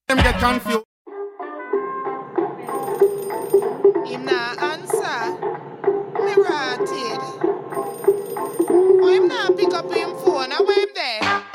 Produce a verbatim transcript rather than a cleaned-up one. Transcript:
Them get confused. Him not answer. Me rotted. Oh, him not pick up him